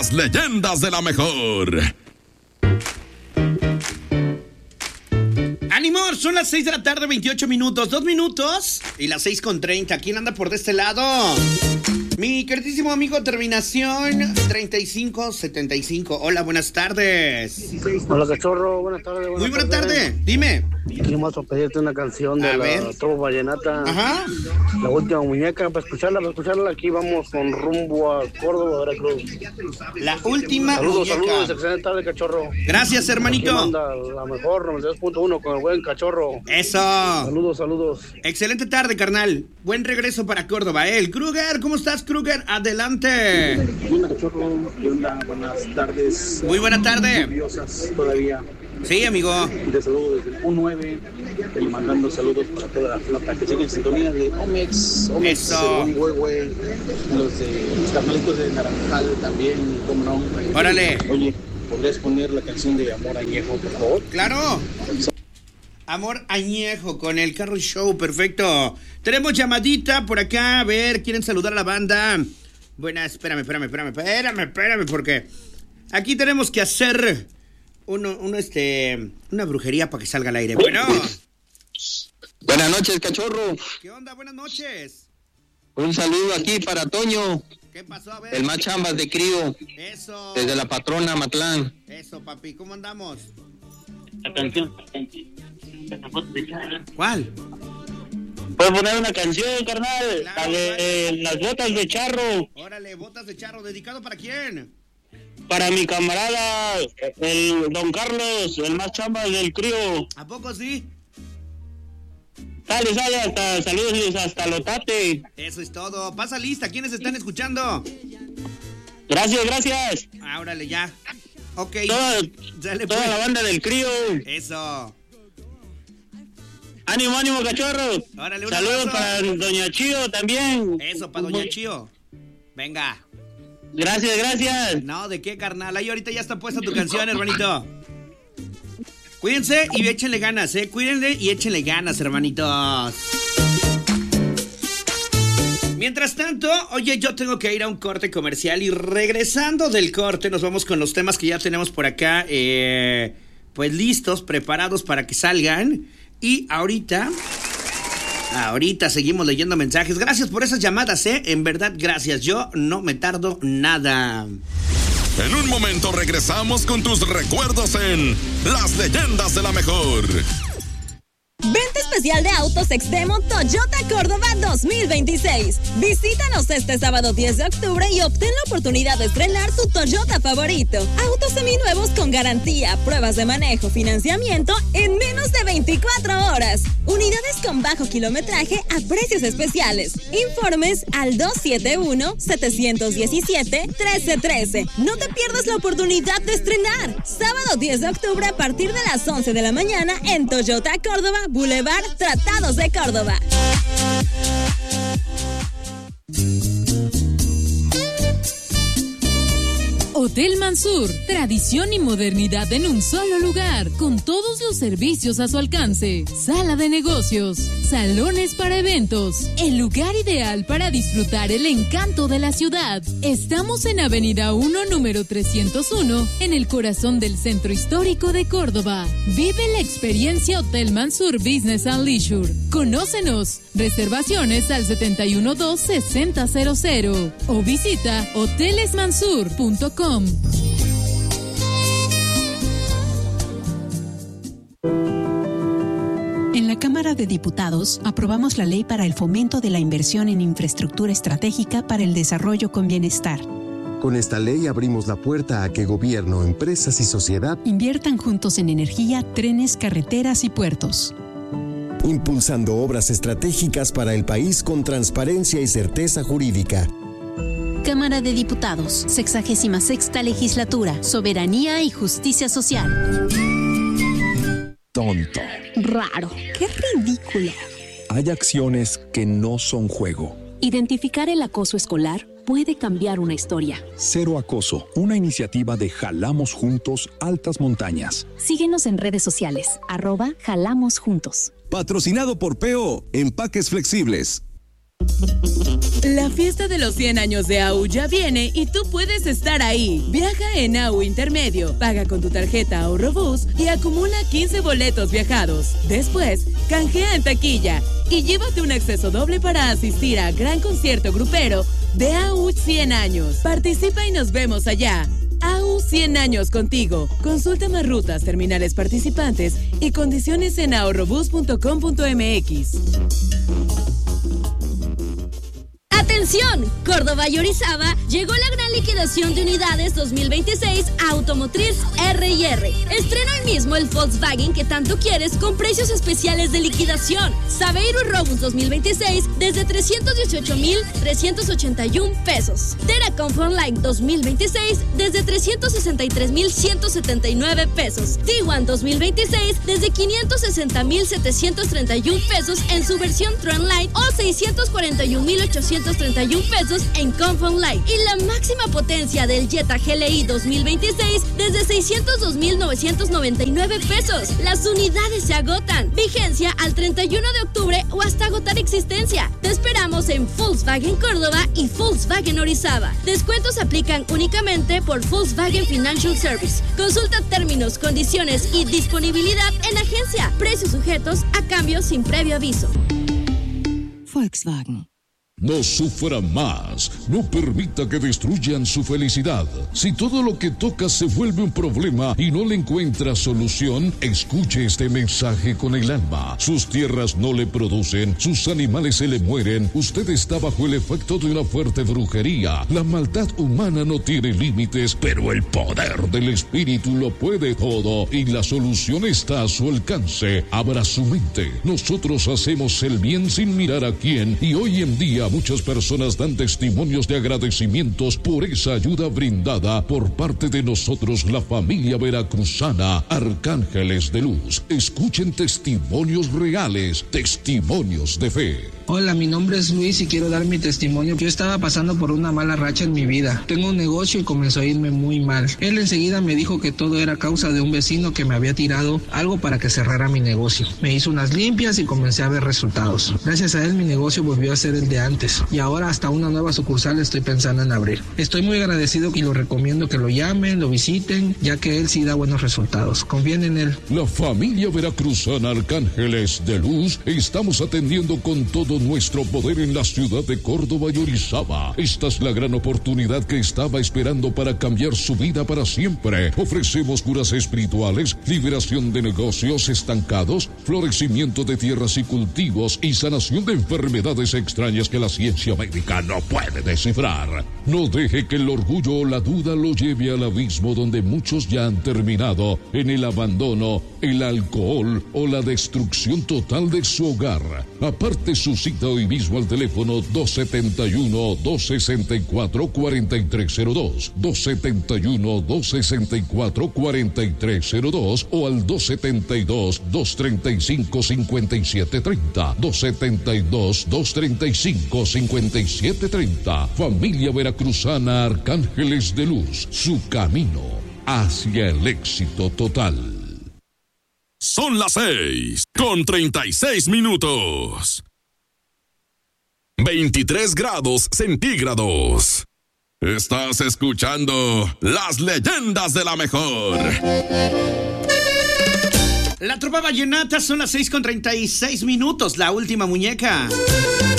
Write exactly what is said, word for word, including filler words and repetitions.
Las leyendas de la mejor. ¡Ánimo! Son las seis de la tarde, veintiocho minutos. Dos minutos y las seis con treinta. ¿Quién anda por de este lado? Mi queridísimo amigo, terminación treinta y cinco setenta y cinco. Hola, buenas tardes. Hola, cachorro. Buenas tardes. Buenas Muy buena tardes. tarde. Dime. Queremos pedirte una canción de A la ver. Trova Vallenata. Ajá. La última muñeca. Para escucharla, para escucharla. Aquí vamos con rumbo a Córdoba, Veracruz. La última Saludos, muñeca. saludos. Excelente tarde, cachorro. Gracias, Aquí hermanito. manda la mejor noventa y dos punto uno con el buen cachorro. Eso. Saludos, saludos. Excelente tarde, carnal. Buen regreso para Córdoba. El Kruger, ¿cómo estás, Kruger? Adelante. Hola, cachorro. ¿Qué onda? Buenas tardes. Muy buena tarde. Lluviosas todavía. Sí, amigo. De saludos desde el U nueve. Y mandando saludos para toda la flota que sigue en sintonía de Omex. Omex, Eso. el Buen Huehue, los de los carnalitos de Naranjal también, cómo no. Órale. Oye, ¿podrías poner la canción de Amor Añejo, por favor? Claro. Amor Añejo con el Carro Show, perfecto. Tenemos llamadita por acá, a ver, quieren saludar a la banda. Buenas, espérame, espérame, espérame, espérame, espérame, porque aquí tenemos que hacer uno, uno este, una brujería para que salga al aire. Bueno. Buenas noches, cachorro. ¿Qué onda? Buenas noches. Un saludo aquí para Toño, ¿Qué pasó? A ver. el más chambas de crío, Eso. desde la patrona Matlán. Eso, papi, ¿cómo andamos? La canción. ¿Cuál? Puedes poner una canción, carnal. Claro, La de eh, las botas de charro. Órale, botas de charro, ¿dedicado para quién? Para mi camarada, el don Carlos, el más chamba del crío. ¿A poco sí? Sale, sale, hasta saludos hasta Lotate. Eso es todo. Pasa lista, ¿quiénes están escuchando? Gracias, gracias. Ah, órale, ya. Ok. Toda, Dale, toda pues. la banda del crío. Eso. Ánimo, ánimo, cachorro. Órale, un Saludos abrazo. para doña Chío también. Eso, para doña Chío. Venga. Gracias, gracias. No, ¿de qué, carnal? Ahí ahorita ya está puesta tu canción, hermanito. Cuídense y échenle ganas, ¿eh? Cuídenle y échenle ganas, hermanitos. Mientras tanto, oye, yo tengo que ir a un corte comercial y regresando del corte nos vamos con los temas que ya tenemos por acá, eh, pues listos, preparados para que salgan. Y ahorita, ahorita seguimos leyendo mensajes. Gracias por esas llamadas, ¿eh? En verdad, gracias. Yo no me tardo nada. En un momento regresamos con tus recuerdos en Las Leyendas de la Mejor. Venta especial de autos Extremo Toyota Córdoba dos mil veintiséis. Visítanos este sábado diez de octubre y obtén la oportunidad de estrenar tu Toyota favorito. Autos seminuevos con garantía, pruebas de manejo, financiamiento en menos de veinticuatro horas. Unidades con bajo kilometraje a precios especiales. Informes al dos siete uno, siete uno siete, uno tres uno tres. No te pierdas la oportunidad de estrenar. Sábado diez de octubre a partir de las once de la mañana en Toyota Córdoba, Boulevard Tratados de Córdoba. Hotel Mansur, tradición y modernidad en un solo lugar, con todos los servicios a su alcance. Sala de negocios, salones para eventos, el lugar ideal para disfrutar el encanto de la ciudad. Estamos en Avenida uno, número trescientos uno, en el corazón del centro histórico de Córdoba. Vive la experiencia Hotel Mansur Business and Leisure. Conócenos. Reservaciones al siete uno dos, seis cero cero cero o visita hoteles mansur punto com. En la Cámara de Diputados aprobamos la ley para el fomento de la inversión en infraestructura estratégica para el desarrollo con bienestar. Con esta ley abrimos la puerta a que gobierno, empresas y sociedad inviertan juntos en energía, trenes, carreteras y puertos. Impulsando obras estratégicas para el país con transparencia y certeza jurídica. Cámara de Diputados, sexagésima sexta legislatura, soberanía y justicia social. Tonto. Raro. Qué ridículo. Hay acciones que no son juego. Identificar el acoso escolar puede cambiar una historia. Cero Acoso, una iniciativa de Jalamos Juntos Altas Montañas. Síguenos en redes sociales, arroba Jalamos Juntos. Patrocinado por P O, Empaques Flexibles. La fiesta de los cien años de A U ya viene y tú puedes estar ahí. Viaja en A U Intermedio, paga con tu tarjeta Ahorrobús y acumula quince boletos viajados. Después, canjea en taquilla y llévate un acceso doble para asistir a gran concierto grupero de A U cien años. Participa y nos vemos allá. A U cien años contigo. Consulta más rutas, terminales participantes y condiciones en ahorrobús punto com punto m x. ¡Atención! Córdoba y Orizaba llegó la gran liquidación de unidades dos mil veintiséis Automotriz R y R. Estrena hoy mismo el Volkswagen que tanto quieres con precios especiales de liquidación. Saveiro Robus dos mil veintiséis desde trescientos dieciocho mil trescientos ochenta y uno pesos. Terra Comfort dos mil veintiséis desde trescientos sesenta y tres mil ciento setenta y nueve pesos. Tiguan dos mil veintiséis desde quinientos sesenta mil setecientos treinta y uno pesos en su versión Trendline o seiscientos cuarenta y un mil ochocientos treinta y uno pesos en Comfort Light. Y la máxima potencia del Jetta G L I dos mil veintiséis desde seiscientos dos mil novecientos noventa y nueve pesos. Las unidades se agotan. Vigencia al treinta y uno de octubre o hasta agotar existencia. Te esperamos en Volkswagen Córdoba y Volkswagen Orizaba. Descuentos aplican únicamente por Volkswagen Financial Service. Consulta términos, condiciones y disponibilidad en agencia. Precios sujetos a cambios sin previo aviso. Volkswagen. No sufra más, no permita que destruyan su felicidad. Si todo lo que toca se vuelve un problema y no le encuentra solución, escuche este mensaje con el alma. Sus tierras no le producen, sus animales se le mueren. Usted está bajo el efecto de una fuerte brujería. La maldad humana no tiene límites, pero el poder del espíritu lo puede todo y la solución está a su alcance. Abra su mente. Nosotros hacemos el bien sin mirar a quién y hoy en día muchas personas dan testimonios de agradecimientos por esa ayuda brindada por parte de nosotros, la familia veracruzana Arcángeles de Luz. Escuchen testimonios reales, testimonios de fe. Hola, mi nombre es Luis y quiero dar mi testimonio. Yo estaba pasando por una mala racha en mi vida. Tengo un negocio y comenzó a irme muy mal. Él enseguida me dijo que todo era causa de un vecino que me había tirado algo para que cerrara mi negocio. Me hizo unas limpias y comencé a ver resultados. Gracias a él mi negocio volvió a ser el de antes y ahora hasta una nueva sucursal estoy pensando en abrir. Estoy muy agradecido y lo recomiendo que lo llamen, lo visiten, ya que él sí da buenos resultados. Confíen en él. La familia veracruzana Arcángeles de Luz estamos atendiendo con todo nuestro poder en la ciudad de Córdoba y Orizaba. Esta es la gran oportunidad que estaba esperando para cambiar su vida para siempre. Ofrecemos curas espirituales, liberación de negocios estancados, florecimiento de tierras y cultivos y sanación de enfermedades extrañas que la ciencia médica no puede descifrar. No deje que el orgullo o la duda lo lleve al abismo donde muchos ya han terminado en el abandono, el alcohol o la destrucción total de su hogar. Aparte su cita hoy mismo al teléfono dos setenta y uno, dos sesenta y cuatro, cuarenta y tres cero dos, dos setenta y uno, dos sesenta y cuatro, cuarenta y tres cero dos o al dos setenta y dos, dos treinta y cinco, cincuenta y siete treinta, dos setenta y dos, dos treinta y cinco, cincuenta y siete treinta. Familia veracruzana Arcángeles de Luz, su camino hacia el éxito total. Son las seis con treinta y seis minutos. veintitrés grados centígrados. Estás escuchando Las Leyendas de la Mejor. La tropa vallenata, son las seis con treinta y seis minutos, la última muñeca.